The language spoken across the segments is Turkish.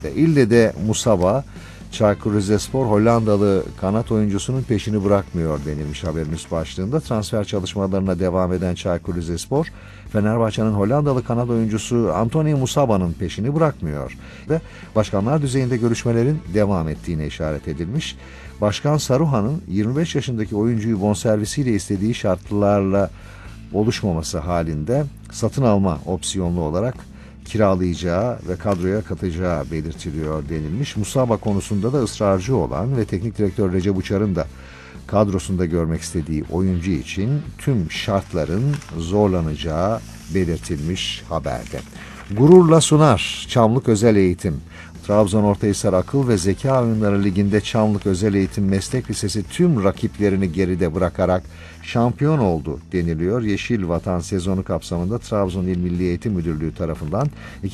İlle Musaba, Çaykur Rizespor Hollandalı kanat oyuncusunun peşini bırakmıyor denilmiş haberimiz başlığında. Transfer çalışmalarına devam eden Çaykur Rizespor, Fenerbahçe'nin Hollandalı kanat oyuncusu Anthony Musaba'nın peşini bırakmıyor ve başkanlar düzeyinde görüşmelerin devam ettiğine işaret edilmiş. Başkan Saruhan'ın 25 yaşındaki oyuncuyu bonservisiyle istediği şartlarla oluşmaması halinde satın alma opsiyonlu olarak kiralayacağı ve kadroya katacağı belirtiliyor denilmiş. Musaba konusunda da ısrarcı olan ve teknik direktör Recep Uçar'ın da kadrosunda görmek istediği oyuncu için tüm şartların zorlanacağı belirtilmiş haberde. Gururla sunar Çamlık Özel Eğitim. Trabzon Ortahisar Akıl ve Zeka Oyunları Ligi'nde Çamlık Özel Eğitim Meslek Lisesi tüm rakiplerini geride bırakarak şampiyon oldu deniliyor. Yeşil Vatan sezonu kapsamında Trabzon İl Milli Eğitim Müdürlüğü tarafından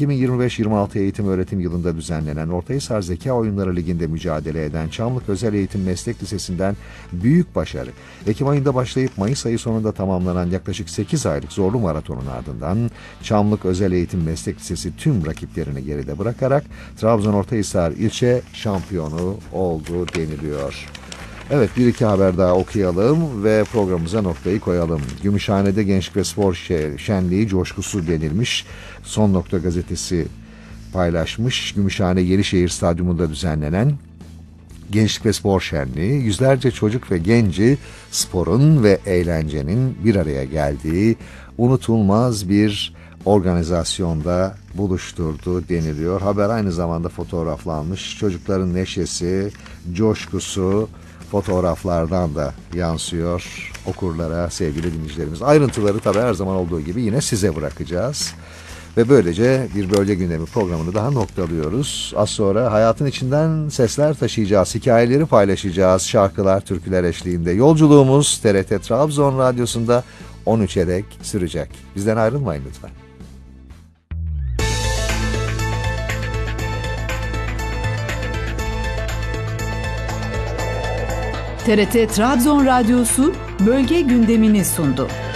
2025-26 eğitim öğretim yılında düzenlenen Ortahisar Zeka Oyunları Ligi'nde mücadele eden Çamlık Özel Eğitim Meslek Lisesi'nden büyük başarı. Ekim ayında başlayıp Mayıs ayı sonunda tamamlanan yaklaşık 8 aylık zorlu maratonun ardından Çamlık Özel Eğitim Meslek Lisesi tüm rakiplerini geride bırakarak Trabzon Ortahisar ilçe şampiyonu oldu deniliyor. Evet, bir iki haber daha okuyalım ve programımıza noktayı koyalım. Gümüşhane'de Gençlik ve Spor Şenliği coşkusu denilmiş. Son Nokta gazetesi paylaşmış. Gümüşhane Yenişehir Stadyumunda düzenlenen Gençlik ve Spor Şenliği yüzlerce çocuk ve genci sporun ve eğlencenin bir araya geldiği unutulmaz bir organizasyonda buluşturdu deniliyor. Haber aynı zamanda fotoğraflanmış. Çocukların neşesi, coşkusu fotoğraflardan da yansıyor okurlara, sevgili dinleyicilerimiz. Ayrıntıları tabii her zaman olduğu gibi yine size bırakacağız. Ve böylece bir bölge gündemi programını daha noktalıyoruz. Az sonra hayatın içinden sesler taşıyacağız, hikayeleri paylaşacağız, şarkılar, türküler eşliğinde. Yolculuğumuz TRT Trabzon Radyosu'nda 13'e dek sürecek. Bizden ayrılmayın lütfen. TRT Trabzon Radyosu bölge gündemini sundu.